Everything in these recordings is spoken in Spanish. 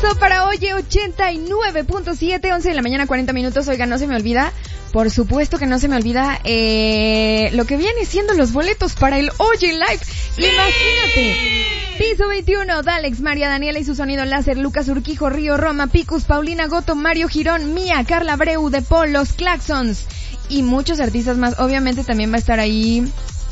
Reportó para Oye 89.7, 11 de la mañana, 40 minutos. Oiga, no se me olvida, por supuesto que no se me olvida, lo que viene siendo los boletos para el Oye Live. Imagínate. Piso 21, Dalex, María Daniela y su sonido láser, Lucas Urquijo, Río Roma, Picus, Paulina Goto, Mario Girón, Mía, Carla Abreu, De Paul, Los Claxons y muchos artistas más. Obviamente también va a estar ahí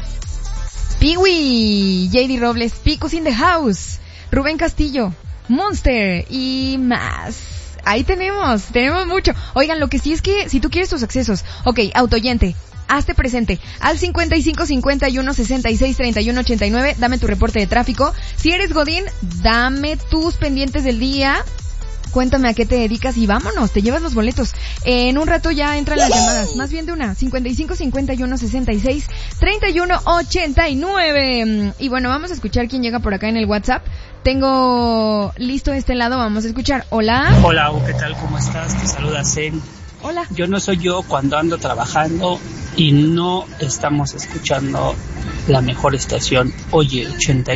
Piwi, JD Robles, Picus in the House, Rubén Castillo, Monster y más. Ahí tenemos mucho. Oigan, lo que sí es que si tú quieres tus accesos, ok, autoyente, hazte presente al 55 51 66 31 89, dame tu reporte de tráfico. Si eres godín, dame tus pendientes del día, cuéntame a qué te dedicas y vámonos, te llevas los boletos. En un rato ya entran las llamadas, más bien de una, 55 51 66 31 89. Y bueno, vamos a escuchar quién llega por acá en el WhatsApp. Tengo listo de este lado, vamos a escuchar. Hola. Hola, ¿qué tal? ¿Cómo estás? Te saluda Zen. Hola. Yo no soy yo cuando ando trabajando y no estamos escuchando la mejor estación, Oye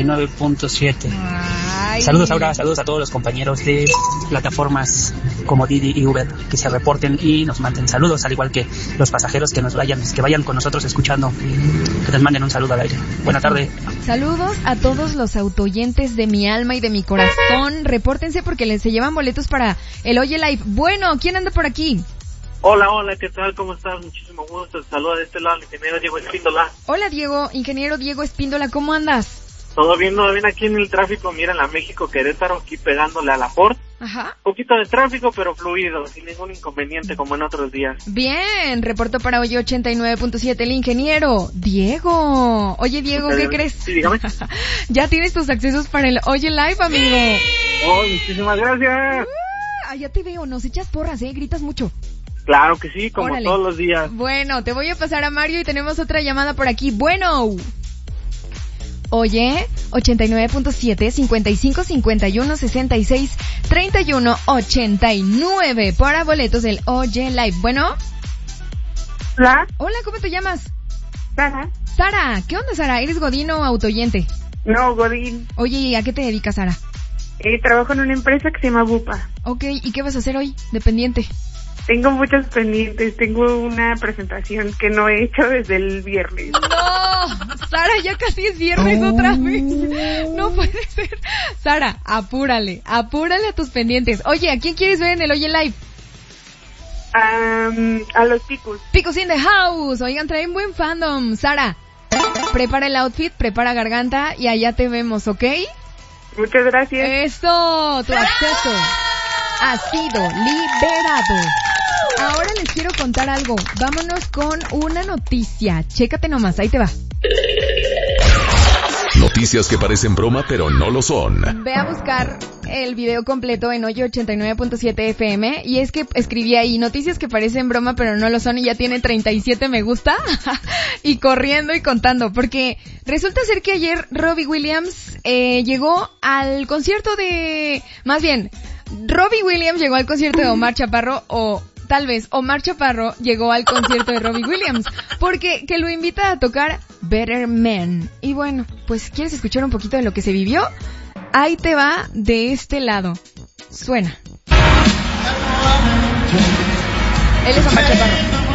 89.7. Saludos, Aura, saludos a todos los compañeros de plataformas como Didi y Uber que se reporten y nos manden saludos, al igual que los pasajeros que vayan con nosotros escuchando, que nos manden un saludo al aire. Buena tarde. Saludos a todos los autoyentes de mi alma y de mi corazón. Repórtense porque se llevan boletos para el Oye Live. Bueno, ¿quién anda por aquí? Hola, ¿qué tal? ¿Cómo estás? Muchísimo gusto. Te saluda de este lado el ingeniero Diego Espíndola. Hola, Diego, ingeniero Diego Espíndola, ¿cómo andas? Todo bien aquí en el tráfico. Mira, en la México-Querétaro, aquí pegándole a la Ford. Ajá. Un poquito de tráfico, pero fluido, sin ningún inconveniente como en otros días. Bien, reportó para Oye 89.7 el ingeniero Diego. Oye, Diego, ¿qué crees? Sí, dígame. Ya tienes tus accesos para el Oye Live, amigo. Oh, muchísimas gracias. Ya te veo, nos echas porras, gritas mucho. Claro que sí, como Órale. todos los días. Bueno, te voy a pasar a Mario y tenemos otra llamada por aquí. Bueno. Oye, 89.7, 55 51 66 31 89 para boletos del Oye Live. Bueno. Hola. Hola, ¿cómo te llamas? Sara. Sara, ¿qué onda, Sara? ¿Eres godín o autoyente? No, godín. Oye, ¿y a qué te dedicas, Sara? Trabajo en una empresa que se llama Bupa. Ok, ¿y qué vas a hacer hoy? Dependiente. Tengo muchos pendientes. Tengo una presentación que no he hecho desde el viernes. ¡No! Sara, ya casi es viernes otra vez. No puede ser. Sara, apúrale a tus pendientes. Oye, ¿a quién quieres ver en el Oye Live? A los Picus. Picus in the house. Oigan, traen buen fandom. Sara, prepara el outfit, prepara garganta y allá te vemos, ¿ok? Muchas gracias. Eso, tu acceso ha sido liberado. Ahora les quiero contar algo. Vámonos con una noticia. Chécate nomás, ahí te va. Noticias que parecen broma, pero no lo son. Ve a buscar el video completo en Oye 89.7 FM. Y es que escribí ahí noticias que parecen broma, pero no lo son. Y ya tiene 37 me gusta. Y corriendo y contando. Porque resulta ser que ayer Robbie Williams llegó al concierto de... Más bien, Robbie Williams llegó al concierto de Omar Chaparro o... Tal vez Omar Chaparro llegó al concierto de Robbie Williams porque que lo invita a tocar Better Man. Y bueno, pues ¿quieres escuchar un poquito de lo que se vivió? Ahí te va de este lado. Suena. Él es Omar Chaparro.